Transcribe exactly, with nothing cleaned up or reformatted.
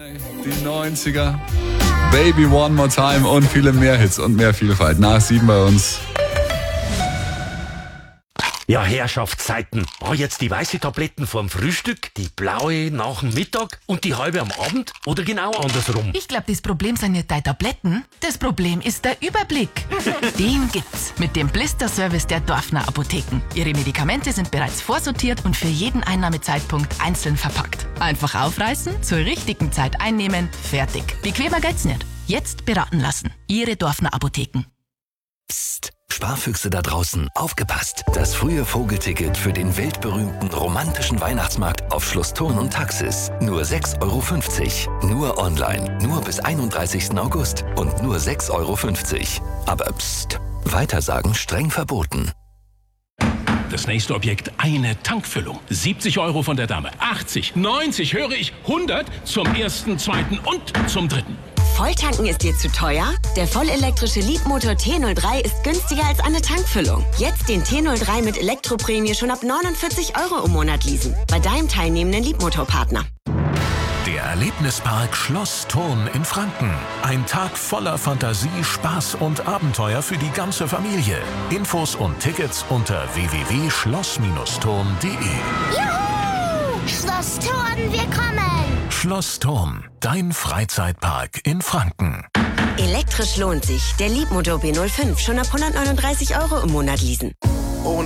Die neunziger, Baby One More Time und viele mehr Hits und mehr Vielfalt. Nach sieben bei uns. Ja, Herrschaftszeiten. War jetzt die weiße Tabletten vorm Frühstück, die blaue nach dem Mittag und die halbe am Abend oder genau andersrum? Ich glaube, das Problem sind nicht deine Tabletten. Das Problem ist der Überblick. Den gibt's mit dem Blister-Service der Dorfner Apotheken. Ihre Medikamente sind bereits vorsortiert und für jeden Einnahmezeitpunkt einzeln verpackt. Einfach aufreißen, zur richtigen Zeit einnehmen, fertig. Bequemer geht's nicht. Jetzt beraten lassen. Ihre Dorfner Apotheken. Psst, Sparfüchse da draußen, aufgepasst! Das frühe Vogelticket für den weltberühmten romantischen Weihnachtsmarkt auf Schloss Thurn und Taxis. Nur sechs Euro fünfzig. Nur online, nur bis einunddreißigsten August und nur sechs Euro fünfzig. Aber psst, weitersagen streng verboten. Das nächste Objekt, eine Tankfüllung. siebzig Euro von der Dame, achtzig, neunzig, höre ich, hundert zum ersten, zweiten und zum dritten. Volltanken ist dir zu teuer? Der vollelektrische Leapmotor T null drei ist günstiger als eine Tankfüllung. Jetzt den T null drei mit Elektroprämie schon ab neunundvierzig Euro im Monat leasen. Bei deinem teilnehmenden Leapmotor-Partner. Der Erlebnispark Schloss Thurn in Franken. Ein Tag voller Fantasie, Spaß und Abenteuer für die ganze Familie. Infos und Tickets unter w w w punkt schloss thurn punkt de. Juhu! Schloss Thurn, wir kommen! Schloss Thurn, dein Freizeitpark in Franken. Elektrisch lohnt sich. Der Leapmotor B null fünf schon ab hundertneununddreißig Euro im Monat leasen.